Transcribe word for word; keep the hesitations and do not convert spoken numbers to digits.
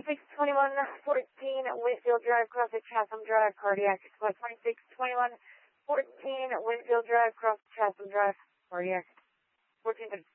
twenty-six twenty-one fourteen Winfield Drive, cross at Chatham Drive, cardiac. Squad twenty-six twenty-one fourteen Winfield Drive, cross Chatham Drive, cardiac. fourteen